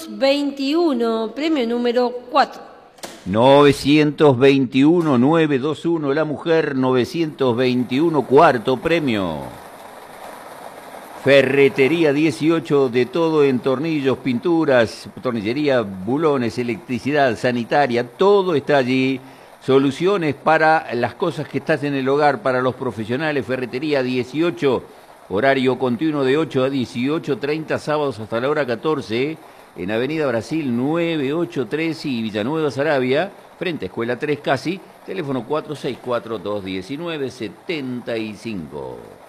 921, premio número 4. 921, 921, la mujer, 921, cuarto premio. Ferretería 18, de todo en tornillos, pinturas, tornillería, bulones, electricidad, sanitaria, todo está allí. Soluciones para las cosas que estás en el hogar, para los profesionales. Ferretería 18, horario continuo de 8 a 18:30, sábados hasta la hora 14, en Avenida Brasil 983 y Villanueva Saravia, frente a Escuela 3 casi, teléfono 464-219-75.